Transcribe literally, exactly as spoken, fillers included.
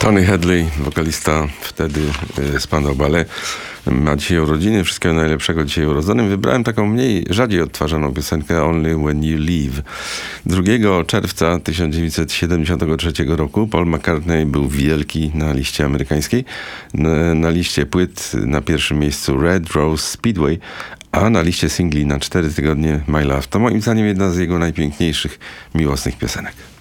Tony Hadley, wokalista wtedy y, Spandau Ballet, ma dzisiaj urodziny. Wszystkiego najlepszego dzisiaj urodzonym. Wybrałem taką mniej, rzadziej odtwarzaną piosenkę Only When You Leave. drugiego czerwca tysiąc dziewięćset siedemdziesiątego trzeciego roku Paul McCartney był wielki na liście amerykańskiej. Na, na liście płyt na pierwszym miejscu Red Rose Speedway, a na liście singli na cztery tygodnie My Love. To moim zdaniem jedna z jego najpiękniejszych miłosnych piosenek.